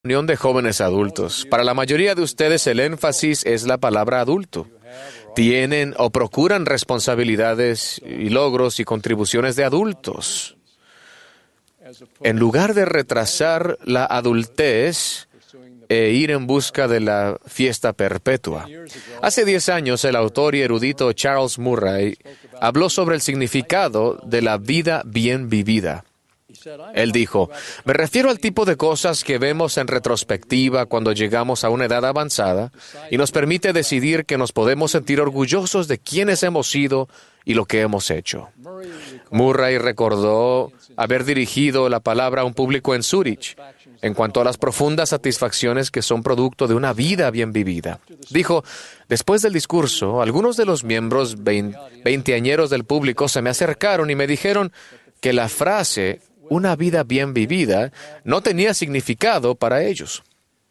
Reunión de jóvenes adultos. Para la mayoría de ustedes el énfasis es la palabra adulto. Tienen o procuran responsabilidades y logros y contribuciones de adultos. En lugar de retrasar la adultez e ir en busca de la fiesta perpetua. Hace 10 años, el autor y erudito Charles Murray habló sobre el significado de la vida bien vivida. Él dijo, me refiero al tipo de cosas que vemos en retrospectiva cuando llegamos a una edad avanzada y nos permite decidir que nos podemos sentir orgullosos de quiénes hemos sido y lo que hemos hecho. Murray recordó haber dirigido la palabra a un público en Zúrich en cuanto a las profundas satisfacciones que son producto de una vida bien vivida. Dijo, después del discurso, algunos de los miembros veinteañeros del público se me acercaron y me dijeron que la frase una vida bien vivida no tenía significado para ellos.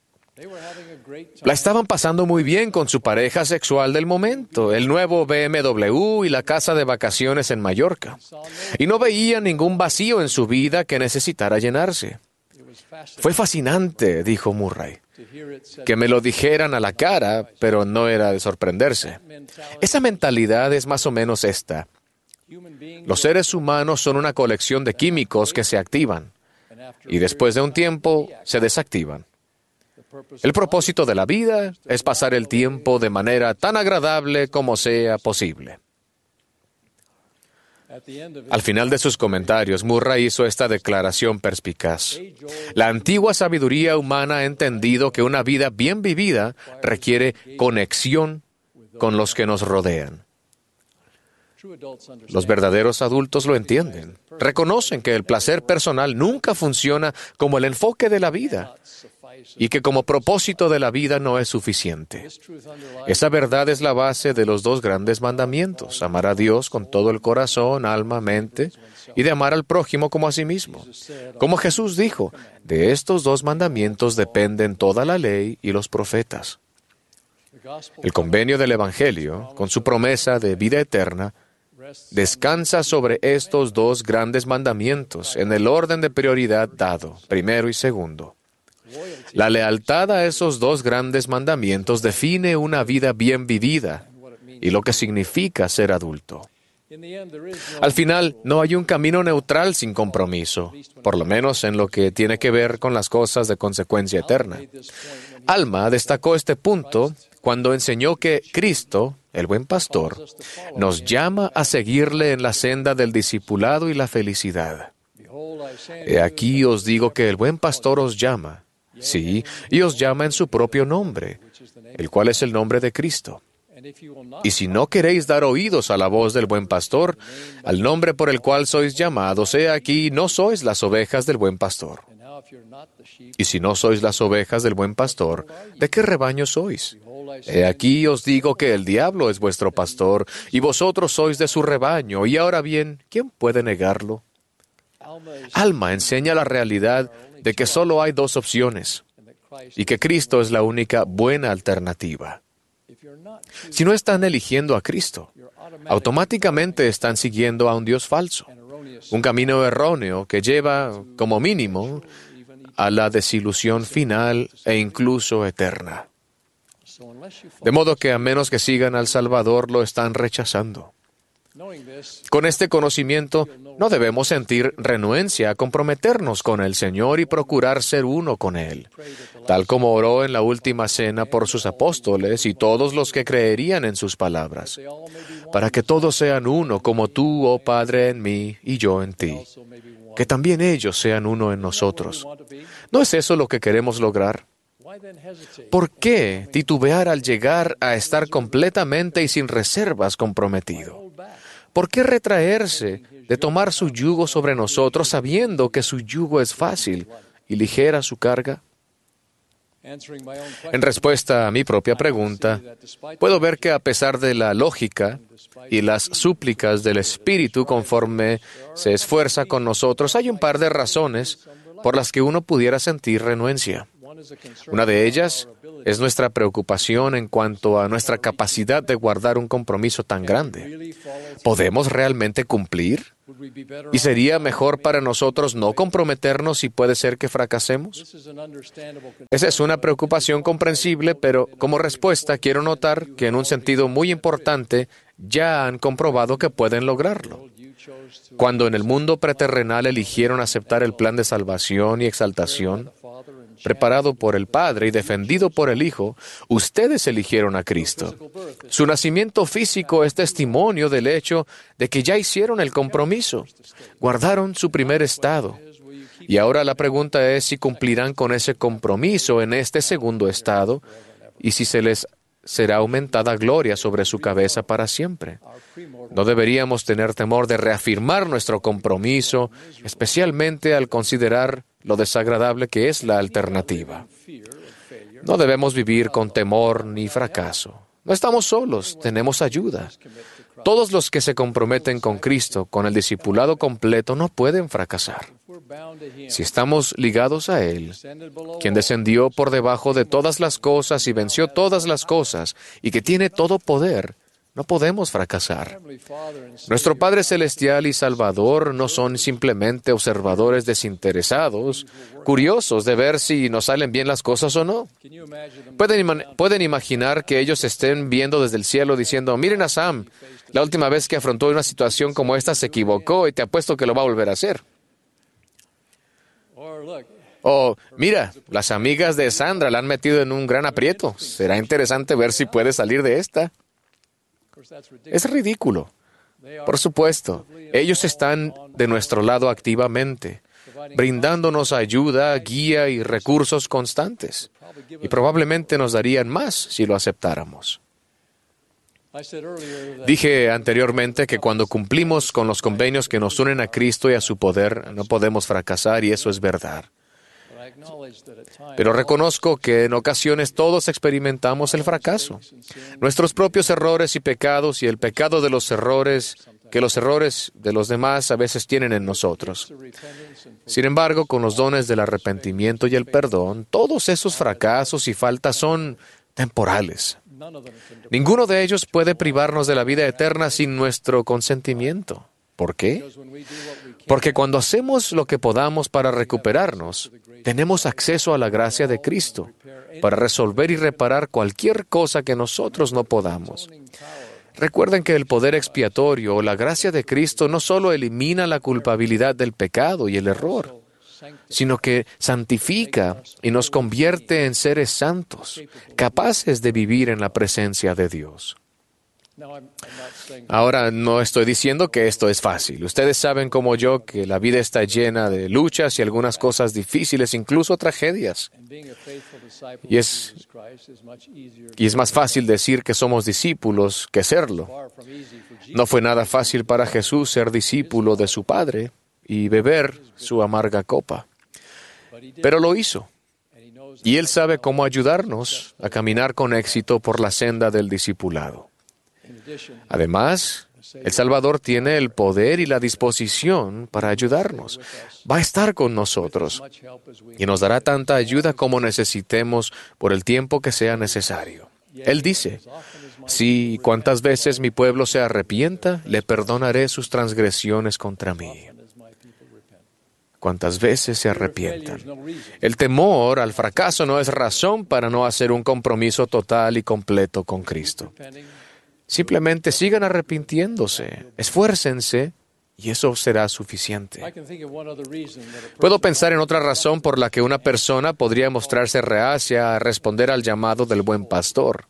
La estaban pasando muy bien con su pareja sexual del momento, el nuevo BMW y la casa de vacaciones en Mallorca, y no veían ningún vacío en su vida que necesitara llenarse. Fue fascinante, dijo Murray, que me lo dijeran a la cara, pero no era de sorprenderse. Esa mentalidad es más o menos esta. Los seres humanos son una colección de químicos que se activan y después de un tiempo se desactivan. El propósito de la vida es pasar el tiempo de manera tan agradable como sea posible. Al final de sus comentarios, Murray hizo esta declaración perspicaz. La antigua sabiduría humana ha entendido que una vida bien vivida requiere conexión con los que nos rodean. Los verdaderos adultos lo entienden. Reconocen que el placer personal nunca funciona como el enfoque de la vida y que como propósito de la vida no es suficiente. Esa verdad es la base de los 2 grandes mandamientos, amar a Dios con todo el corazón, alma, mente, y de amar al prójimo como a sí mismo. Como Jesús dijo, de estos 2 mandamientos dependen toda la ley y los profetas. El convenio del Evangelio, con su promesa de vida eterna, descansa sobre estos 2 grandes mandamientos en el orden de prioridad dado, primero y segundo. La lealtad a esos 2 grandes mandamientos define una vida bien vivida y lo que significa ser adulto. Al final, no hay un camino neutral sin compromiso, por lo menos en lo que tiene que ver con las cosas de consecuencia eterna. Alma destacó este punto cuando enseñó que Cristo, el buen pastor, nos llama a seguirle en la senda del discipulado y la felicidad. He aquí os digo que el buen pastor os llama, sí, y os llama en su propio nombre, el cual es el nombre de Cristo. Y si no queréis dar oídos a la voz del buen pastor, al nombre por el cual sois llamados, he aquí, no sois las ovejas del buen pastor. Y si no sois las ovejas del buen pastor, ¿de qué rebaño sois? He aquí os digo que el diablo es vuestro pastor, y vosotros sois de su rebaño. Y ahora bien, ¿quién puede negarlo? Alma enseña la realidad de que solo hay 2 opciones, y que Cristo es la única buena alternativa. Si no están eligiendo a Cristo, automáticamente están siguiendo a un Dios falso, un camino erróneo que lleva, como mínimo, a la desilusión final e incluso eterna. De modo que a menos que sigan al Salvador, lo están rechazando. Con este conocimiento, no debemos sentir renuencia a comprometernos con el Señor y procurar ser uno con Él, tal como oró en la última cena por sus apóstoles y todos los que creerían en sus palabras, para que todos sean uno, como tú, oh Padre, en mí y yo en ti, que también ellos sean uno en nosotros. ¿No es eso lo que queremos lograr? ¿Por qué titubear al llegar a estar completamente y sin reservas comprometido? ¿Por qué retraerse de tomar su yugo sobre nosotros sabiendo que su yugo es fácil y ligera su carga? En respuesta a mi propia pregunta, puedo ver que a pesar de la lógica y las súplicas del Espíritu conforme se esfuerza con nosotros, hay un par de razones por las que uno pudiera sentir renuencia. Una de ellas es nuestra preocupación en cuanto a nuestra capacidad de guardar un compromiso tan grande. ¿Podemos realmente cumplir? ¿Y sería mejor para nosotros no comprometernos y puede ser que fracasemos? Esa es una preocupación comprensible, pero como respuesta quiero notar que en un sentido muy importante ya han comprobado que pueden lograrlo. Cuando en el mundo preterrenal eligieron aceptar el plan de salvación y exaltación, preparado por el Padre y defendido por el Hijo, ustedes eligieron a Cristo. Su nacimiento físico es testimonio del hecho de que ya hicieron el compromiso, guardaron su primer estado. Y ahora la pregunta es si cumplirán con ese compromiso en este segundo estado y si se les será aumentada gloria sobre su cabeza para siempre. No deberíamos tener temor de reafirmar nuestro compromiso, especialmente al considerar lo desagradable que es la alternativa. No debemos vivir con temor ni fracaso. No estamos solos, tenemos ayuda. Todos los que se comprometen con Cristo, con el discipulado completo, no pueden fracasar. Si estamos ligados a Él, quien descendió por debajo de todas las cosas y venció todas las cosas, y que tiene todo poder, no podemos fracasar. Nuestro Padre Celestial y Salvador no son simplemente observadores desinteresados, curiosos de ver si nos salen bien las cosas o no. Pueden imaginar que ellos estén viendo desde el cielo diciendo, miren a Sam, la última vez que afrontó una situación como esta se equivocó y te apuesto que lo va a volver a hacer. O, mira, las amigas de Sandra la han metido en un gran aprieto. Será interesante ver si puede salir de esta. Es ridículo. Por supuesto, ellos están de nuestro lado activamente, brindándonos ayuda, guía y recursos constantes. Y probablemente nos darían más si lo aceptáramos. Dije anteriormente que cuando cumplimos con los convenios que nos unen a Cristo y a su poder, no podemos fracasar, y eso es verdad. Pero reconozco que en ocasiones todos experimentamos el fracaso. Nuestros propios errores y pecados y el pecado de los errores que los errores de los demás a veces tienen en nosotros. Sin embargo, con los dones del arrepentimiento y el perdón, todos esos fracasos y faltas son temporales. Ninguno de ellos puede privarnos de la vida eterna sin nuestro consentimiento. ¿Por qué? Porque cuando hacemos lo que podamos para recuperarnos, tenemos acceso a la gracia de Cristo para resolver y reparar cualquier cosa que nosotros no podamos. Recuerden que el poder expiatorio o la gracia de Cristo no solo elimina la culpabilidad del pecado y el error, sino que santifica y nos convierte en seres santos, capaces de vivir en la presencia de Dios. Ahora, no estoy diciendo que esto es fácil. Ustedes saben como yo que la vida está llena de luchas y algunas cosas difíciles, incluso tragedias. Y es más fácil decir que somos discípulos que serlo. No fue nada fácil para Jesús ser discípulo de su Padre y beber su amarga copa. Pero lo hizo. Y Él sabe cómo ayudarnos a caminar con éxito por la senda del discipulado. Además, el Salvador tiene el poder y la disposición para ayudarnos. Va a estar con nosotros y nos dará tanta ayuda como necesitemos por el tiempo que sea necesario. Él dice, si cuantas veces mi pueblo se arrepienta, le perdonaré sus transgresiones contra mí. Cuantas veces se arrepientan. El temor al fracaso no es razón para no hacer un compromiso total y completo con Cristo. Simplemente sigan arrepintiéndose, esfuércense, y eso será suficiente. Puedo pensar en otra razón por la que una persona podría mostrarse reacia a responder al llamado del buen pastor.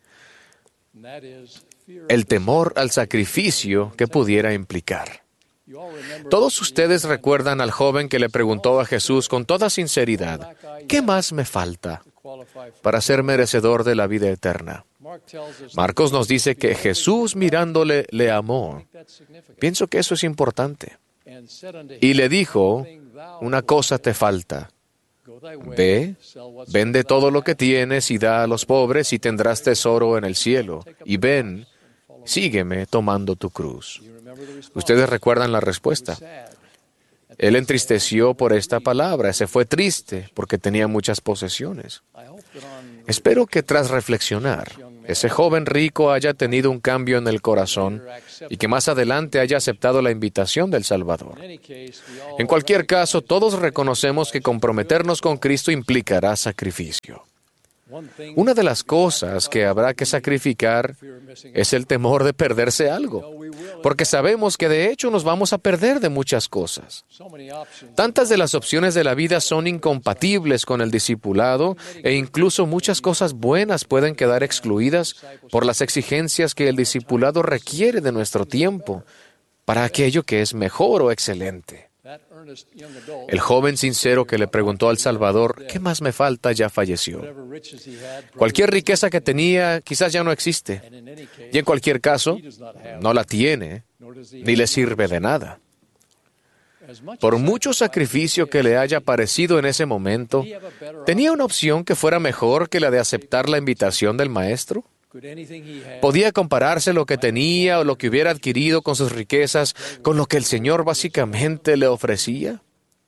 El temor al sacrificio que pudiera implicar. Todos ustedes recuerdan al joven que le preguntó a Jesús con toda sinceridad, ¿qué más me falta para ser merecedor de la vida eterna? Marcos nos dice que Jesús mirándole le amó. Pienso que eso es importante. Y le dijo, una cosa te falta. Ve, vende todo lo que tienes y da a los pobres y tendrás tesoro en el cielo. Y ven, sígueme tomando tu cruz. Ustedes recuerdan la respuesta. Él entristeció por esta palabra, se fue triste porque tenía muchas posesiones. Espero que tras reflexionar, ese joven rico haya tenido un cambio en el corazón y que más adelante haya aceptado la invitación del Salvador. En cualquier caso, todos reconocemos que comprometernos con Cristo implicará sacrificio. Una de las cosas que habrá que sacrificar es el temor de perderse algo, porque sabemos que de hecho nos vamos a perder de muchas cosas. Tantas de las opciones de la vida son incompatibles con el discipulado e incluso muchas cosas buenas pueden quedar excluidas por las exigencias que el discipulado requiere de nuestro tiempo para aquello que es mejor o excelente. El joven sincero que le preguntó al Salvador, ¿qué más me falta?, ya falleció. Cualquier riqueza que tenía quizás ya no existe. Y en cualquier caso, no la tiene, ni le sirve de nada. Por mucho sacrificio que le haya parecido en ese momento, ¿tenía una opción que fuera mejor que la de aceptar la invitación del Maestro? ¿Podía compararse lo que tenía o lo que hubiera adquirido con sus riquezas con lo que el Señor básicamente le ofrecía?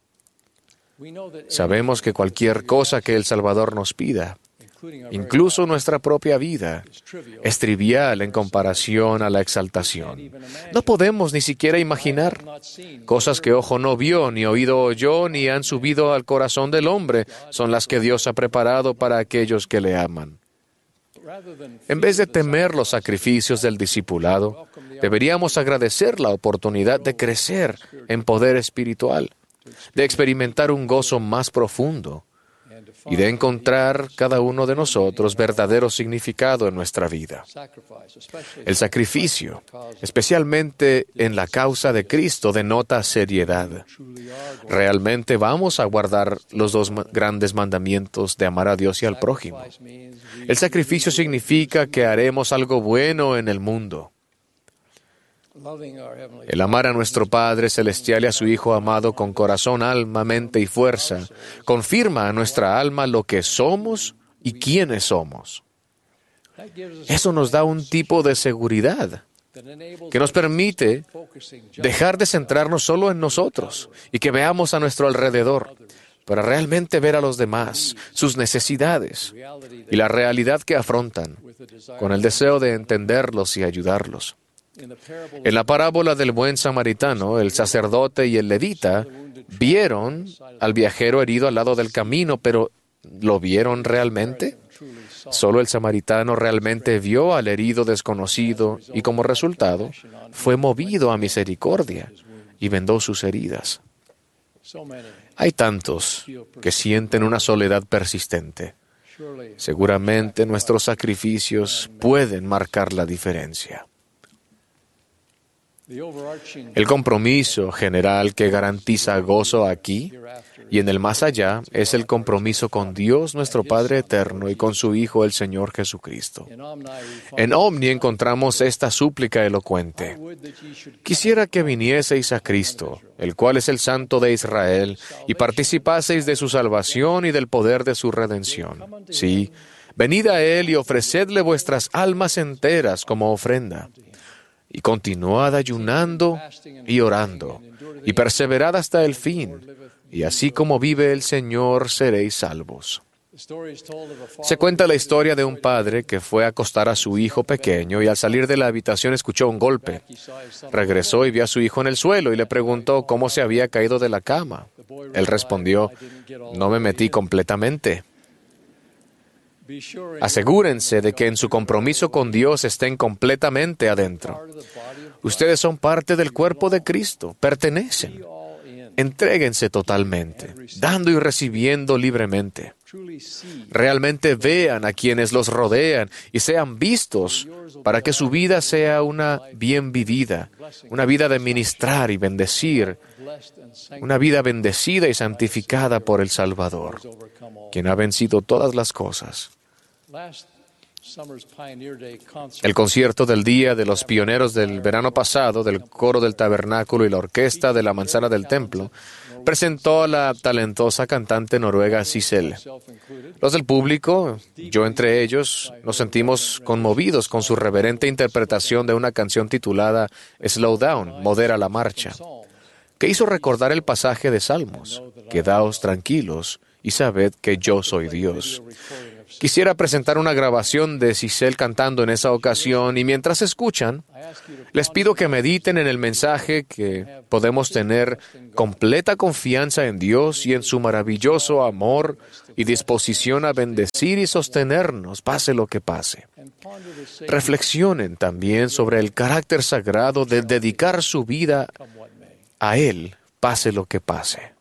Sabemos que cualquier cosa que el Salvador nos pida, incluso nuestra propia vida, es trivial en comparación a la exaltación. No podemos ni siquiera imaginar cosas que ojo no vio, ni oído oyó, ni han subido al corazón del hombre, son las que Dios ha preparado para aquellos que le aman. En vez de temer los sacrificios del discipulado, deberíamos agradecer la oportunidad de crecer en poder espiritual, de experimentar un gozo más profundo y de encontrar cada uno de nosotros verdadero significado en nuestra vida. El sacrificio, especialmente en la causa de Cristo, denota seriedad. ¿Realmente vamos a guardar los dos grandes mandamientos de amar a Dios y al prójimo? El sacrificio significa que haremos algo bueno en el mundo. El amar a nuestro Padre Celestial y a su Hijo amado con corazón, alma, mente y fuerza confirma a nuestra alma lo que somos y quiénes somos. Eso nos da un tipo de seguridad que nos permite dejar de centrarnos solo en nosotros y que veamos a nuestro alrededor para realmente ver a los demás, sus necesidades y la realidad que afrontan, con el deseo de entenderlos y ayudarlos. En la parábola del buen samaritano, el sacerdote y el levita vieron al viajero herido al lado del camino, pero ¿lo vieron realmente? Solo el samaritano realmente vio al herido desconocido y como resultado fue movido a misericordia y vendó sus heridas. Hay tantos que sienten una soledad persistente. Seguramente nuestros sacrificios pueden marcar la diferencia. El compromiso general que garantiza gozo aquí y en el más allá es el compromiso con Dios, nuestro Padre eterno, y con su Hijo, el Señor Jesucristo. En Omni encontramos esta súplica elocuente. Quisiera que vinieseis a Cristo, el cual es el Santo de Israel, y participaseis de su salvación y del poder de su redención. Sí, venid a Él y ofrecedle vuestras almas enteras como ofrenda. Y continuad ayunando y orando, y perseverad hasta el fin, y así como vive el Señor, seréis salvos. Se cuenta la historia de un padre que fue a acostar a su hijo pequeño y al salir de la habitación escuchó un golpe. Regresó y vio a su hijo en el suelo y le preguntó cómo se había caído de la cama. Él respondió, no me metí completamente. Asegúrense de que en su compromiso con Dios estén completamente adentro. Ustedes son parte del cuerpo de Cristo, pertenecen. Entréguense totalmente, dando y recibiendo libremente. Realmente vean a quienes los rodean y sean vistos para que su vida sea una bien vivida, una vida de ministrar y bendecir, una vida bendecida y santificada por el Salvador, quien ha vencido todas las cosas. El concierto del Día de los Pioneros del verano pasado, del Coro del Tabernáculo y la Orquesta de la Manzana del Templo, presentó a la talentosa cantante noruega Sissel. Los del público, yo entre ellos, nos sentimos conmovidos con su reverente interpretación de una canción titulada Slow Down, Modera la marcha, que hizo recordar el pasaje de Salmos, Quedaos tranquilos y sabed que yo soy Dios. Quisiera presentar una grabación de Cicel cantando en esa ocasión y mientras escuchan, les pido que mediten en el mensaje que podemos tener completa confianza en Dios y en su maravilloso amor y disposición a bendecir y sostenernos, pase lo que pase. Reflexionen también sobre el carácter sagrado de dedicar su vida a Él, pase lo que pase.